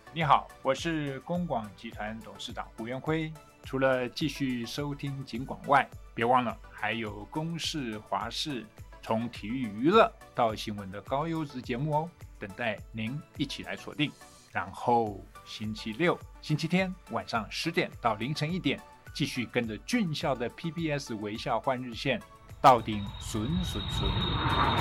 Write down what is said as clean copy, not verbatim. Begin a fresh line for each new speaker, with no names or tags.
你好，我是公广集团董事长胡元辉。除了继续收听警广外，别忘了还有公视、华视，从体育娱乐到新闻的高优质节目哦，等待您一起来锁定。然后星期六、星期天晚上10点到凌晨1点，继续跟着俊孝的 PBS 微笑换日线，到顶顺顺顺。